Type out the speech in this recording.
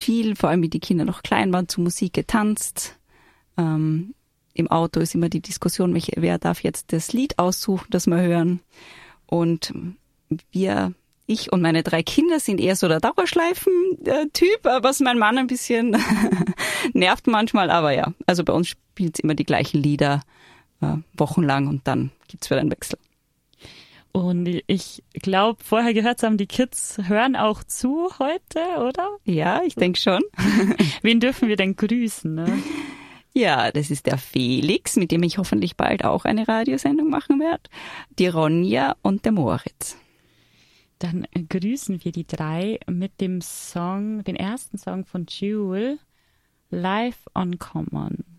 viel, vor allem wie die Kinder noch klein waren, zu Musik getanzt. Im Auto ist immer die Diskussion, wer darf jetzt das Lied aussuchen, das wir hören. Und ich und meine 3 Kinder sind eher so der Dauerschleifen-Typ, was mein Mann ein bisschen nervt manchmal. Aber ja, also bei uns spielt es immer die gleichen Lieder wochenlang und dann gibt's wieder einen Wechsel. Und ich glaube, vorher gehört haben, die Kids hören auch zu heute, oder? Ja, ich denke schon. Wen dürfen wir denn grüßen? Ne? Ja, das ist der Felix, mit dem ich hoffentlich bald auch eine Radiosendung machen werde, die Ronja und der Moritz. Dann grüßen wir die 3 mit dem Song, den ersten Song von Jewel, Live on Common.